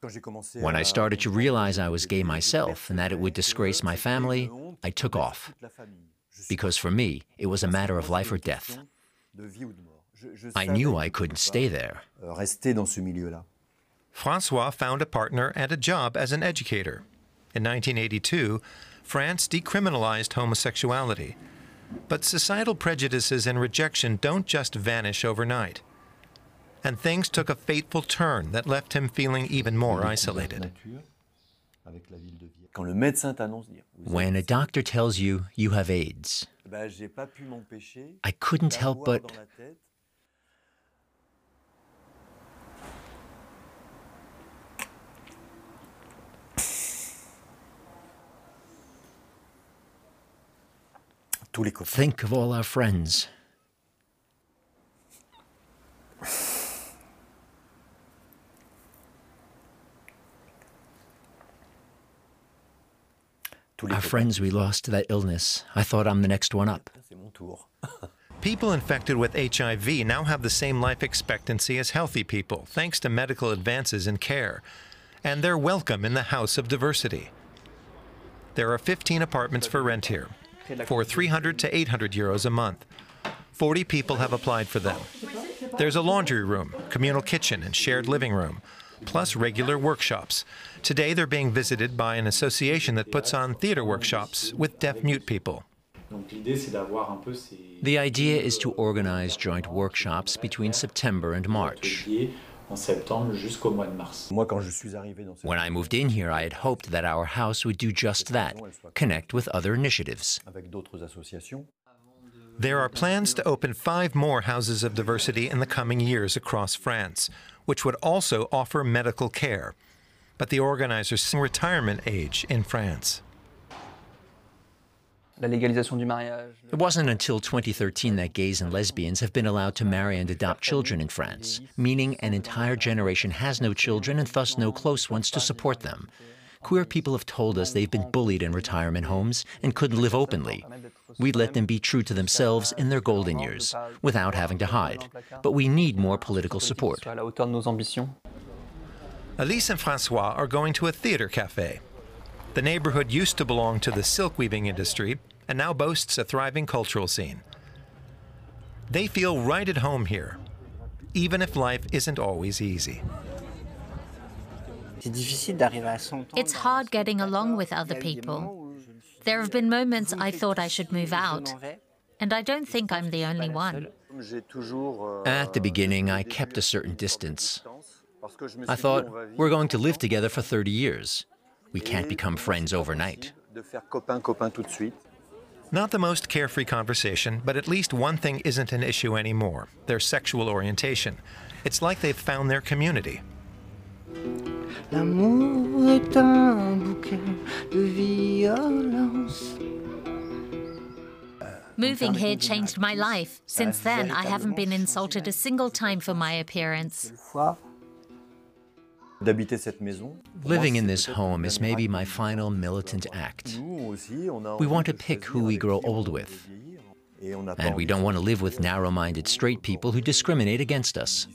When I started to realize I was gay myself and that it would disgrace my family, I took off. Because for me, it was a matter of life or death. I knew I couldn't stay there. François found a partner and a job as an educator. In 1982, France decriminalized homosexuality. But societal prejudices and rejection don't just vanish overnight. And things took a fateful turn that left him feeling even more isolated. When a doctor tells you you have AIDS, I couldn't help but think of all our friends. Our friends we lost to that illness. I thought I'm the next one up. People infected with HIV now have the same life expectancy as healthy people, thanks to medical advances in care. And they're welcome in the House of Diversity. There are 15 apartments for rent here, for 300 to 800 euros a month. 40 people have applied for them. There's a laundry room, communal kitchen, and shared living room, plus regular workshops. Today they're being visited by an association that puts on theater workshops with deaf-mute people. The idea is to organize joint workshops between September and March. When I moved in here, I had hoped that our house would do just that, connect with other initiatives. There are plans to open 5 more houses of diversity in the coming years across France, which would also offer medical care. But the organizers see retirement age in France. It wasn't until 2013 that gays and lesbians have been allowed to marry and adopt children in France, meaning an entire generation has no children and thus no close ones to support them. Queer people have told us they've been bullied in retirement homes and couldn't live openly. We let them be true to themselves in their golden years, without having to hide. But we need more political support. Elise and François are going to a theater cafe. The neighborhood used to belong to the silk weaving industry and now boasts a thriving cultural scene. They feel right at home here, even if life isn't always easy. It's hard getting along with other people. There have been moments I thought I should move out, and I don't think I'm the only one. At the beginning, I kept a certain distance. I thought, we're going to live together for 30 years. We can't become friends overnight. Not the most carefree conversation, but at least one thing isn't an issue anymore: their sexual orientation. It's like they've found their community. Moving here changed my life. Since then, I haven't been insulted a single time for my appearance. Living in this home is maybe my final militant act. We want to pick who we grow old with. And we don't want to live with narrow-minded straight people who discriminate against us.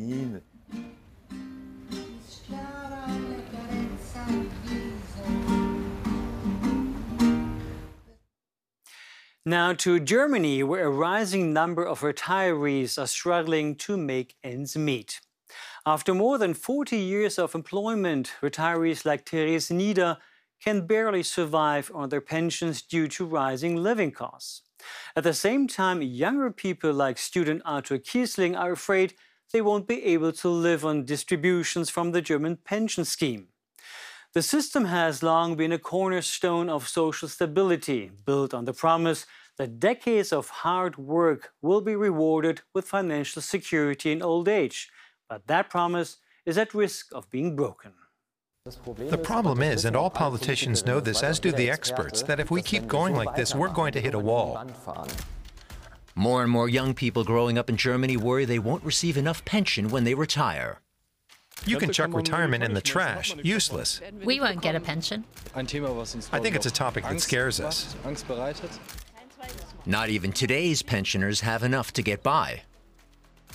Now to Germany, where a rising number of retirees are struggling to make ends meet. After more than 40 years of employment, retirees like Therese Nieder can barely survive on their pensions due to rising living costs. At the same time, younger people like student Arthur Kiesling are afraid they won't be able to live on distributions from the German pension scheme. The system has long been a cornerstone of social stability, built on the promise that decades of hard work will be rewarded with financial security in old age. But that promise is at risk of being broken. The problem is, and all politicians know this, as do the experts, that if we keep going like this, we're going to hit a wall. More and more young people growing up in Germany worry they won't receive enough pension when they retire. You can chuck retirement in the trash. Useless. We won't get a pension. I think it's a topic that scares us. Not even today's pensioners have enough to get by.